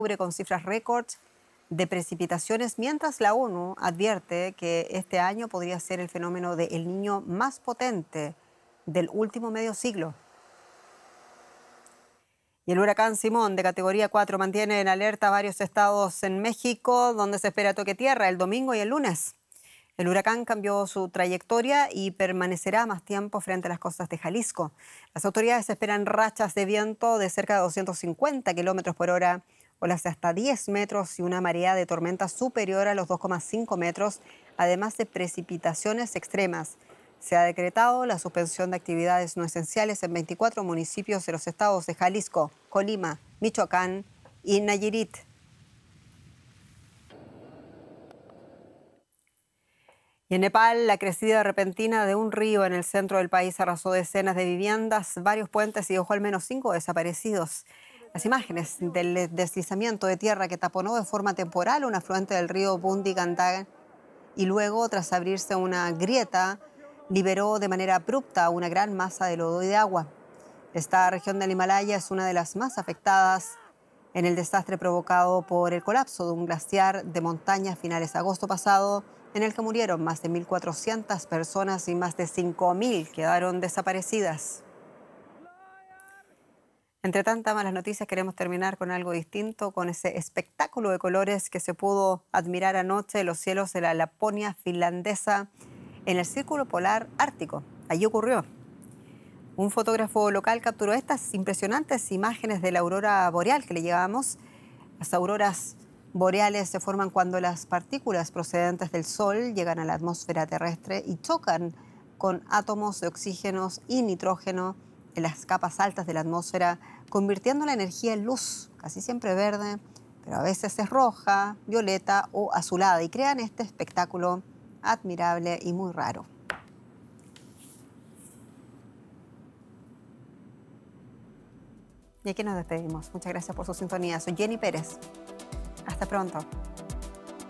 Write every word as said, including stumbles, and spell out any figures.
octubre con cifras récord de precipitaciones, mientras la ONU advierte que este año podría ser el fenómeno de El Niño más potente del último medio siglo. Y el huracán Simón, de categoría cuatro, mantiene en alerta varios estados en México, donde se espera toque tierra el domingo y el lunes. El huracán cambió su trayectoria y permanecerá más tiempo frente a las costas de Jalisco. Las autoridades esperan rachas de viento de cerca de doscientos cincuenta kilómetros por hora, olas de hasta diez metros y una marea de tormenta superior a los dos coma cinco metros, además de precipitaciones extremas. Se ha decretado la suspensión de actividades no esenciales en veinticuatro municipios de los estados de Jalisco, Colima, Michoacán y Nayarit. Y en Nepal, la crecida repentina de un río en el centro del país arrasó decenas de viviendas, varios puentes y dejó al menos cinco desaparecidos. Las imágenes del deslizamiento de tierra que taponó de forma temporal un afluente del río Bundi Gandhar y luego, tras abrirse una grieta, liberó de manera abrupta una gran masa de lodo y de agua. Esta región del Himalaya es una de las más afectadas en el desastre provocado por el colapso de un glaciar de montaña a finales de agosto pasado, en el que murieron más de mil cuatrocientas personas y más de cinco mil quedaron desaparecidas. Entre tantas malas noticias, queremos terminar con algo distinto, con ese espectáculo de colores que se pudo admirar anoche en los cielos de la Laponia finlandesa en el Círculo Polar Ártico. Allí ocurrió. Un fotógrafo local capturó estas impresionantes imágenes de la aurora boreal que le llamamos. Las auroras boreales se forman cuando las partículas procedentes del Sol llegan a la atmósfera terrestre y chocan con átomos de oxígeno y nitrógeno en las capas altas de la atmósfera, convirtiendo la energía en luz, casi siempre verde, pero a veces es roja, violeta o azulada, y crean este espectáculo admirable y muy raro. Y aquí nos despedimos. Muchas gracias por su sintonía. Soy Jenny Pérez. Hasta pronto.